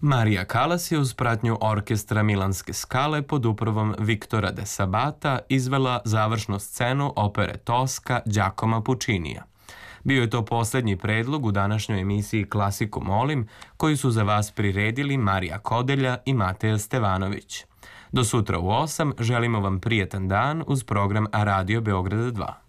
Marija Callas je uz pratnju orkestra Milanske Scale pod upravom Viktora de Sabata izvela završnu scenu opere Tosca Giacomo Puccinija. Bio je to posljednji predlog u današnjoj emisiji Klasiku molim, koju su za vas priredili Marija Kodelja i Mateja Stevanović. Do sutra u 8 želimo vam prijetan dan uz program Radio Beograda 2.